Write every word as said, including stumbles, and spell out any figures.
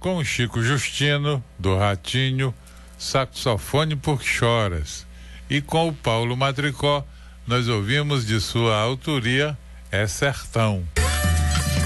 com o Chico Justino, do Ratinho, Saxofone Porque Choras. E com o Paulo Madricó, nós ouvimos de sua autoria É Sertão.